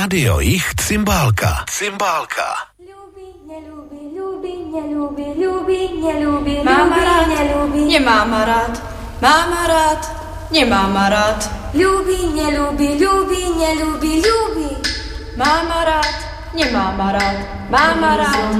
Rádio Ich Cymbálka. Ľúbi, máma rád, nemáma rád, máma rád, nemáma rád. Ľúbi, neľúbi, máma rád, nemáma rád, máma rád.